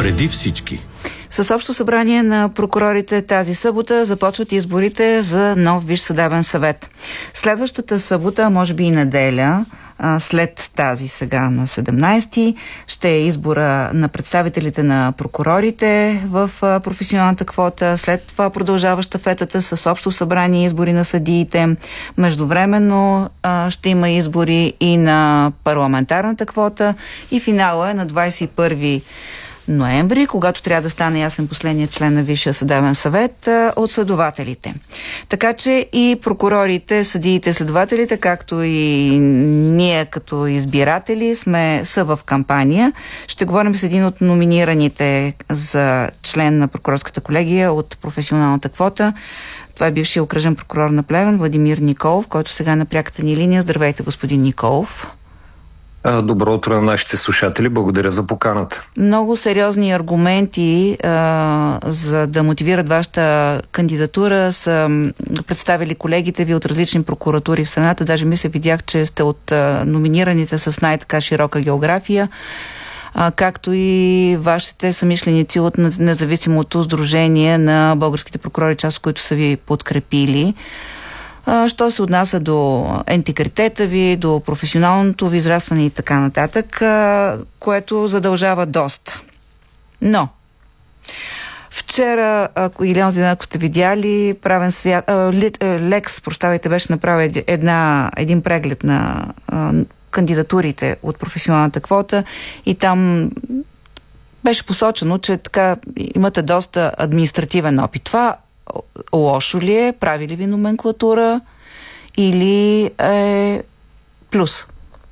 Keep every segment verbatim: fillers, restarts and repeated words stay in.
Преди всички. С общо събрание на прокурорите тази събота започват изборите за нов Висш съдебен съвет. Следващата събота, може би и неделя, след тази сега на седемнайсети, ще е избора на представителите на прокурорите в професионалната квота. След това продължава щафетата с общо събрание избори на съдиите. Междувременно ще има избори и на парламентарната квота. И финала е на двайсет и първи ноември, когато трябва да стане ясен последният член на Висшия съдебен съвет а, от следователите. Така че и прокурорите, съдиите, следователите, както и ние като избиратели сме са в кампания. Ще говорим с един от номинираните за член на прокурорската колегия от професионалната квота. Това е бившият окръжен прокурор на Плевен Владимир Николов, който сега е на пряката ни линия. Здравейте, господин Николов. Добро утро на нашите слушатели. Благодаря за поканата. Много сериозни аргументи а, за да мотивират вашата кандидатура са представили колегите ви от различни прокуратури в страната. Даже мисля, видях, че сте от а, номинираните с най-така широка география, а, както и вашите самишленици от независимото сдружение на българските прокурори, част от които са ви подкрепили. Що се отнася до интегритета ви, до професионалното ви израстване и така нататък, което задължава доста. Но вчера, ако или онзи ден, ако сте видяли, правен свят, а, Лекс, прощавайте, беше направил една, един преглед на а, кандидатурите от професионалната квота и там беше посочено, че така имате доста административен опит. Това лошо ли е? Прави ли ви номенклатура? Или е плюс?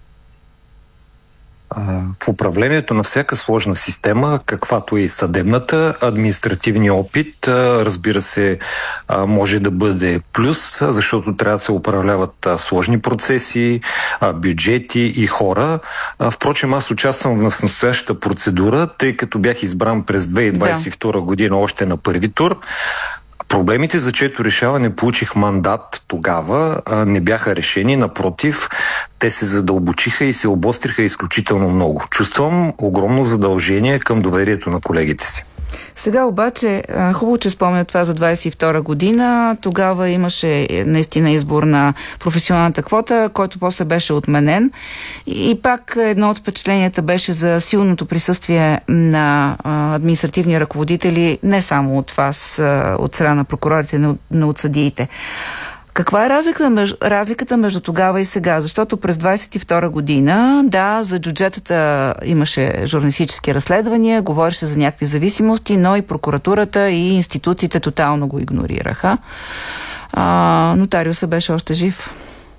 В управлението на всяка сложна система, каквато е и съдебната, административният опит, разбира се, може да бъде плюс, защото трябва да се управляват сложни процеси, бюджети и хора. Впрочем, аз участвам в настоящата процедура, тъй като бях избран през две хиляди двайсет и втора година още на първи тур. Проблемите, за чието решаване получих мандат тогава, не бяха решени. Напротив, те се задълбочиха и се обостриха изключително много. Чувствам огромно задължение към доверието на колегите си. Сега обаче, хубаво, че спомня това за двайсет и втора година. Тогава имаше наистина избор на професионалната квота, който после беше отменен. И пак едно от впечатленията беше за силното присъствие на административни ръководители, не само от вас, от страна на прокурорите, но от съдиите. Каква е разликата между, разликата между тогава и сега? Защото през двайсет и втора година, да, за джуджетата имаше журналистически разследвания, говореше за някакви зависимости, но и прокуратурата и институциите тотално го игнорираха. А, нотариусът беше още жив.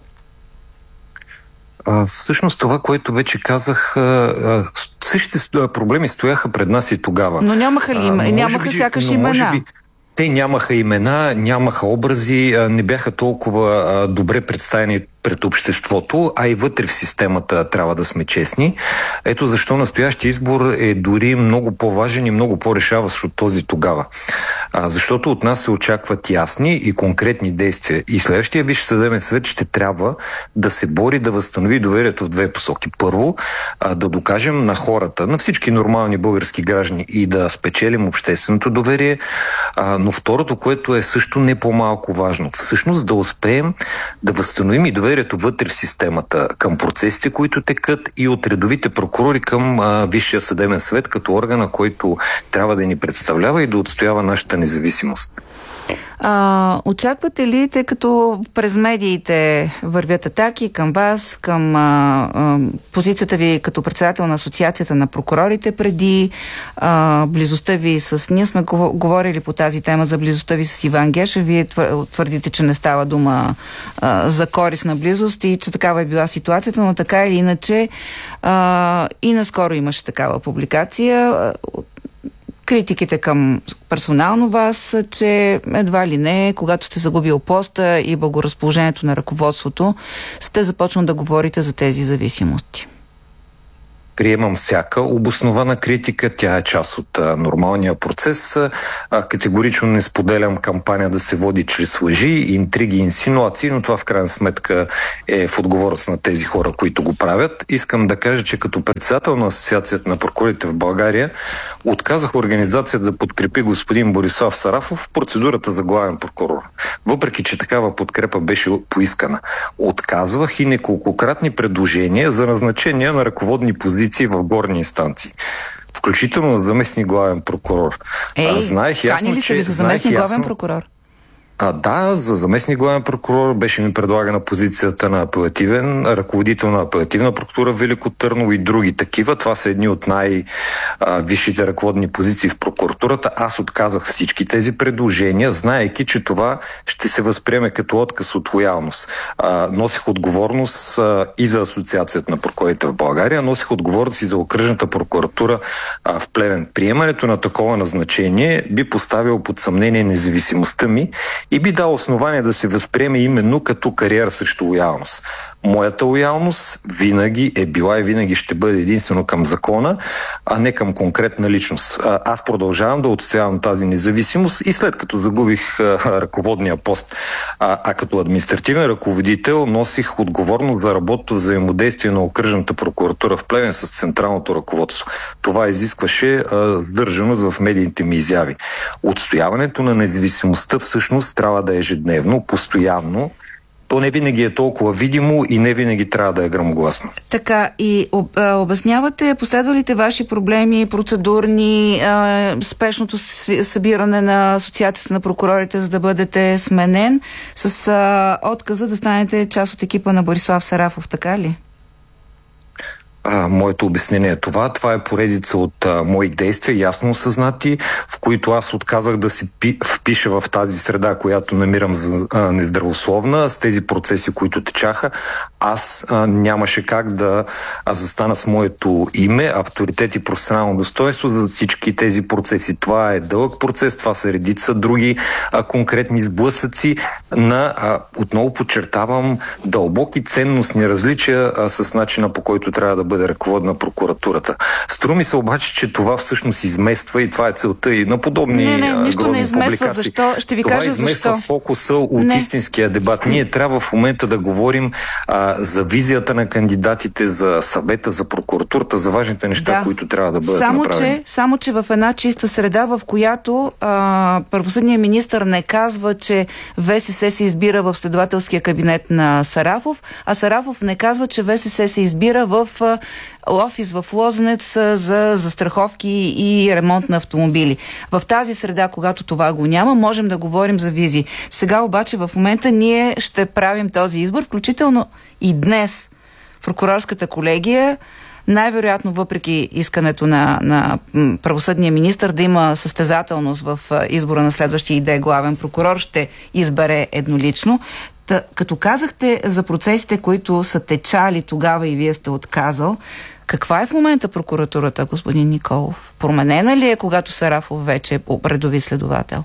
А, всъщност това, което вече казах, а, същите проблеми стояха пред нас и тогава. Но нямаха ли има? Нямаха би, сякаш имена. Би, те нямаха имена, нямаха образи, не бяха толкова добре представени пред обществото, а и вътре в системата трябва да сме честни. Ето защо настоящия избор е дори много по-важен и много по-решаващ от този тогава. А, защото от нас се очакват ясни и конкретни действия. И следващия Висш съдебен съвет ще трябва да се бори да възстанови доверието в две посоки. Първо, а, да докажем на хората, на всички нормални български граждани и да спечелим общественото доверие. А, но второто, което е също не по-малко важно, всъщност да успеем да възстановим и доверието вътре в системата към процесите, които текат, и от редовите прокурори към а, Висшия съдебен съвет като органа, който трябва да ни представлява и да отстоява нашата независимост. А, очаквате ли, тъй като през медиите вървят атаки към вас, към а, а, позицията ви като председател на Асоциацията на прокурорите преди, а, близостта ви с... Ние сме говорили по тази тема за близостта ви с Иван Гешев. Вие твърдите, че не става дума а, за корисна близост и че такава е била ситуацията, но така или иначе а, и наскоро имаше такава публикация. Критиките към персонално вас, че едва ли не, когато сте загубил поста и благоразположението на ръководството, сте започнали да говорите за тези зависимости. приемам всяка обоснована критика, тя е част от а, нормалния процес. А, категорично не споделям кампания да се води чрез лъжи, интриги, инсинуации, но това в крайна сметка е в отговорност на тези хора, които го правят. Искам да кажа, че като председател на Асоциацията на прокурорите в България отказах организацията да подкрепи господин Борислав Сарафов в процедурата за главен прокурор. Въпреки че такава подкрепа беше поискана. Отказвах и неколкократни предложения за назначение на ръководни позиции в горни инстанции. Включително на заместник главен прокурор. Ей, а, знаех ясно, кани ли са ви за заместник главен ясно, прокурор? А, да, за заместник главен прокурор беше ми предлагана позицията на апелативен, ръководител на апелативна прокуратура Велико Търново и други такива. Това са едни от най-висшите ръководни позиции в прокуратурата. Аз отказах всички тези предложения, знаейки, че това ще се възприеме като отказ от лоялност. А, носих отговорност а, и за Асоциацията на прокурорите в България, носих отговорност и за окръжната прокуратура а, в Плевен. Приемането на такова назначение би поставило под съмнение независимостта ми и би дал основание да се възприеме именно като кариера срещу лоялност. Моята лоялност винаги е била и винаги ще бъде единствено към закона, а не към конкретна личност. Аз продължавам да отстоявам тази независимост и след като загубих а, ръководния пост, а, а като административен ръководител носих отговорност за работа взаимодействие на окръжната прокуратура в Плевен с централното ръководство. Това изискваше а, сдържаност в медийните ми изяви. Отстояването на независимостта всъщност трябва да е ежедневно, постоянно. То не винаги е толкова видимо и не винаги трябва да е гръмогласно. Така, и об, а, обяснявате последвалите ваши проблеми, процедурни, а, спешното събиране на Асоциацията на прокурорите, за да бъдете сменен, с а, отказа да станете част от екипа на Борислав Сарафов, така ли? А, моето обяснение е това. Това е поредица от а, мои действия, ясно осъзнати, в които аз отказах да се пи, впиша в тази среда, която намирам за а, нездравословна, с тези процеси, които течаха. Аз а, нямаше как да а, застана с моето име, авторитет и професионално достоинство за всички тези процеси. Това е дълъг процес, това са редица други а, конкретни сблъсъци на, а, отново подчертавам, дълбоки ценностни различия а, с начина, по който трябва да бъде ръководна прокуратурата. Струва ми се обаче, че това всъщност измества и това е целта и на подобни не, не, нищо грозни не измества. публикации. Защо? Ще ви това кажа измества защо. фокуса от не. истинския дебат. Ние трябва в момента да говорим а, за визията на кандидатите, за съвета, за прокуратурата, за важните неща, да. които трябва да бъдат само, направени. Че, само, че в една чиста среда, в която а, правосъдният министър не казва, че ВСС се избира в следователския кабинет на Сарафов, а Сарафов не казва, че ВСС се избира в а, офис в Лозенец за застраховки и ремонт на автомобили. В тази среда, когато това го няма, можем да говорим за визии. Сега обаче в момента ние ще правим този избор, включително и днес прокурорската колегия, най-вероятно въпреки искането на, на правосъдния министър да има състезателност в избора на следващия и да е главен прокурор, ще избере еднолично. Та, като казахте за процесите, които са течали тогава и вие сте отказал, каква е в момента прокуратурата, господин Николов? Променена ли е, когато Сарафов вече е редови следовател?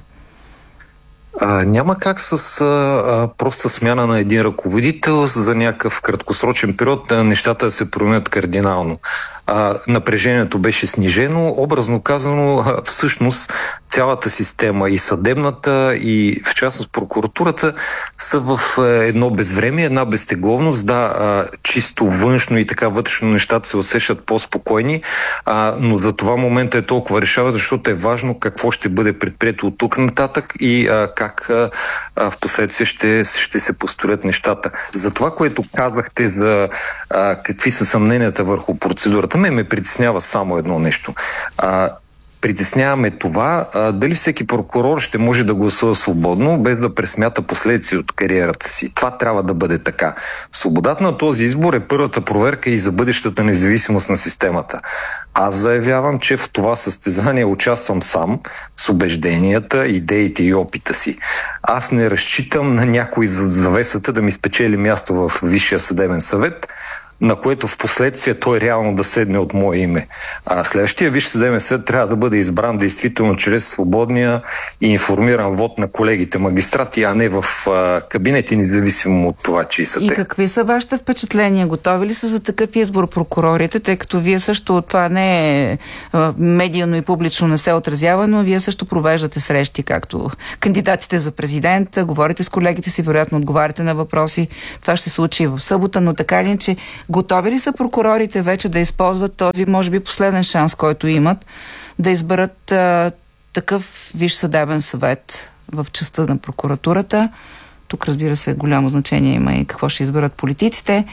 А, няма как с а, проста смяна на един ръководител за някакъв краткосрочен период а, нещата да се променят кардинално. А, напрежението беше снижено, образно казано, а, всъщност цялата система и съдебната, и в частност прокуратурата са в а, едно безвремие, една безтегловност. Да, а, чисто външно и така вътрешно нещата се усещат по-спокойни, а, но за това момента е толкова решава, защото е важно какво ще бъде предприето от тук нататък и а, как а, а, в последствие ще, ще се построят нещата. За това, което казахте за а, какви са съмненията върху процедурата, ме ме притеснява само едно нещо. А, притесняваме това, а, дали всеки прокурор ще може да гласува свободно, без да пресмята последици от кариерата си. Това трябва да бъде така. Свободата на този избор е първата проверка и за бъдещата независимост на системата. Аз заявявам, че в това състезание участвам сам, с убежденията, идеите и опита си. Аз не разчитам на някой за завесата да ми спечели място в Висшия съдебен съвет, на което в последствие той реално да седне от мое име. А следващия Висш съдебен съвет трябва да бъде избран действително чрез свободния и информиран вод на колегите магистрати, а не в а, кабинети, независимо от това, че и са те. И какви са вашите впечатления? Готови ли са за такъв избор прокурорите, тъй като вие също, това не е медийно и публично не се отразява, но вие също провеждате срещи, както кандидатите за президент, говорите с колегите си, вероятно отговаряте на въпроси. Това ще се случи и в събота, но така ли, че готови ли са прокурорите вече да използват този, може би, последен шанс, който имат, да изберат а, такъв Висш съдебен съвет в частта на прокуратурата? Тук, разбира се, голямо значение има и какво ще изберат политиците,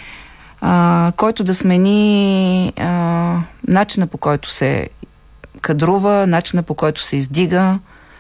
а, който да смени а, начина, по който се кадрува, начина, по който се издига.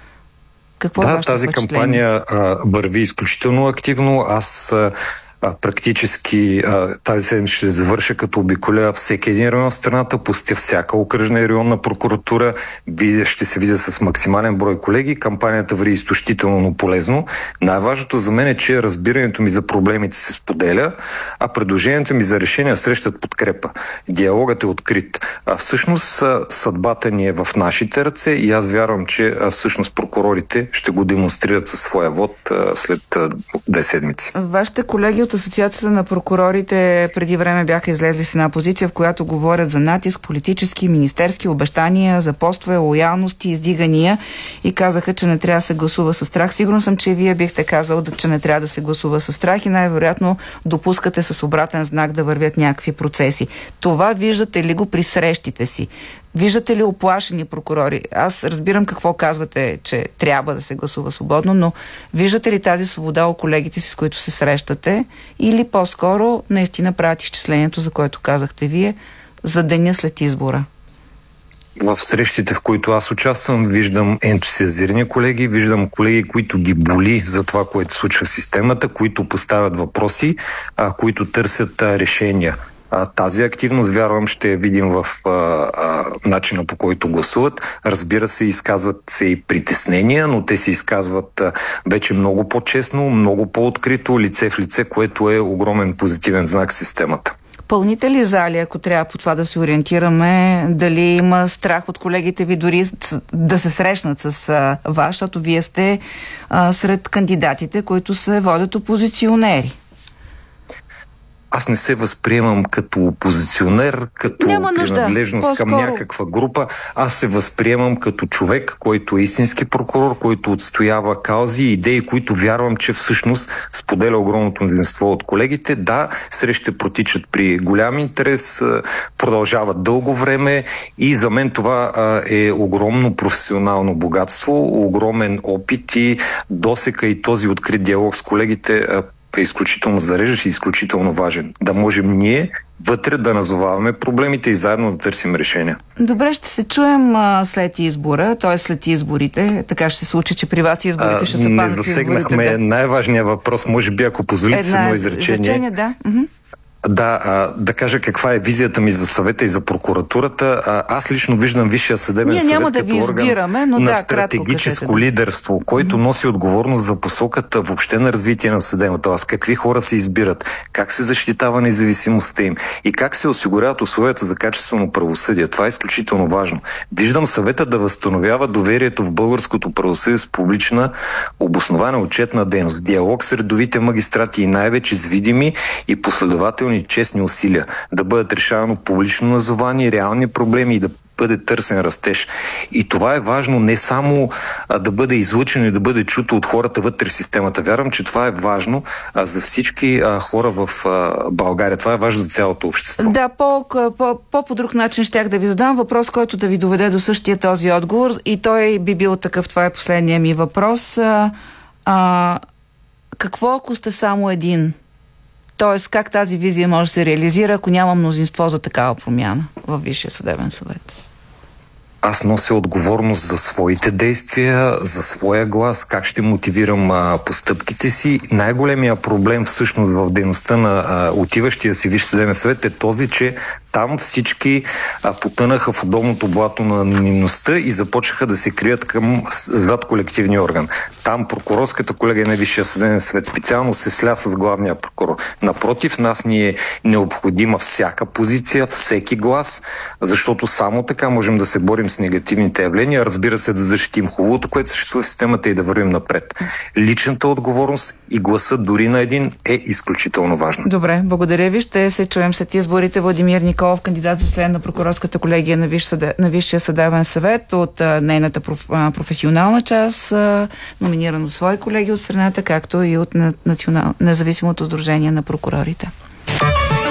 Какво да, тази кампания а, върви изключително активно. Аз а, практически тази седмица ще завърша, като обиколя всеки един район в страната, посетя всяка окръжна и районна прокуратура, ще се видя с максимален брой колеги. Кампанията върви изключително полезно. Най-важното за мен е, че разбирането ми за проблемите се споделя, а предложението ми за решения срещат подкрепа. Диалогът е открит. А всъщност съдбата ни е в нашите ръце и аз вярвам, че всъщност прокурорите ще го демонстрират със своя вод след две седмици. Вашите колеги от Асоциацията на прокурорите преди време бяха излезли с една позиция, в която говорят за натиск, политически, министерски обещания, за постове, лоялности, издигания и казаха, че не трябва да се гласува със страх. Сигурно съм, че вие бихте казал, че не трябва да се гласува със страх и най-вероятно допускате с обратен знак да вървят някакви процеси. Това виждате ли го при срещите си? Виждате ли оплашени прокурори? Аз разбирам какво казвате, че трябва да се гласува свободно, но виждате ли тази свобода у колегите си, с които се срещате, или по-скоро наистина правят изчислението, за което казахте вие, за деня след избора? В срещите, в които аз участвам, виждам ентусиазирани колеги, виждам колеги, които ги боли за това, което случва в системата, които поставят въпроси, а, които търсят а, решения. Тази активност, вярвам, ще я видим в а, а, начина, по който гласуват. Разбира се, изказват се и притеснения, но те се изказват а, вече много по-честно, много по-открито, лице в лице, което е огромен позитивен знак в системата. Пълните ли зали, ако трябва по това да се ориентираме, дали има страх от колегите ви дори да се срещнат с а, вас, защото вие сте а, сред кандидатите, които се водят опозиционери? Аз не се възприемам като опозиционер, като принадлежност към някаква група. Аз се възприемам като човек, който е истински прокурор, който отстоява каузи и идеи, които вярвам, че всъщност споделя огромното мнозинство от колегите. Да, срещите протичат при голям интерес, продължават дълго време и за мен това е огромно професионално богатство, огромен опит и досека и този открит диалог с колегите е изключително зареждащ и изключително важен. Да можем ние вътре да назоваваме проблемите и заедно да търсим решения. Добре, ще се чуем а, след избора, т.е. след изборите. Така ще се случи, че при вас изборите ще се пазят. Не засегнахме да. най-важния въпрос, може би, ако позволите с едно изречение. изречение да. Uh-huh. Да, а, да кажа каква е визията ми за съвета и за прокуратурата. А, аз лично виждам Висшия съдебен съвет няма да като избираме, но на да, стратегическо лидерство, който mm-hmm. носи отговорност за посоката въобще на развитие на съдебната. С какви хора се избират, как се защитава независимостта им и как се осигуряват условията за качествено правосъдие. Това е изключително важно. Виждам съвета да възстановява доверието в българското правосъдие с публична обоснована отчетна дейност, диалог с редовите магистрати и най-вече с видими и последователни честни усилия, да бъдат решавано публично назовани, реални проблеми и да бъде търсен растеж. И това е важно не само а, да бъде излъчено и да бъде чуто от хората вътре в системата. Вярвам, че това е важно а, за всички а, хора в а, България. Това е важно за цялото общество. Да, по, по, по, по друг начин щях да ви задам въпрос, който да ви доведе до същия този отговор и той би бил такъв. Това е последния ми въпрос. А, а, какво ако сте само един? Тоест, как тази визия може да се реализира, ако няма мнозинство за такава промяна във Висшия съдебен съвет? Аз нося отговорност за своите действия, за своя глас, как ще мотивирам а, постъпките си. Най-големия проблем всъщност в дейността на а, отиващия си Висш съдебен съвет е този, че Там всички а, потънаха в удобното блато на анонимността и започнаха да се крият към зад колективния орган. Там прокурорската колегия на Висшия съдебен съвет специално се сля с главния прокурор. Напротив, нас ни е необходима всяка позиция, всеки глас, защото само така можем да се борим с негативните явления, разбира се, да защитим хубавото, което съществува в системата и да вървим напред. Личната отговорност и гласът дори на един е изключително важно. Добре, благодаря ви. Ще се чуем след изборите. Владимир Николов, кандидат за член на прокурорската колегия на, Виш съде, на Висшия съдебен съвет от а, нейната проф, а, професионална част, а, номиниран от свои колеги от страната, както и от национал... независимото сдружение на прокурорите.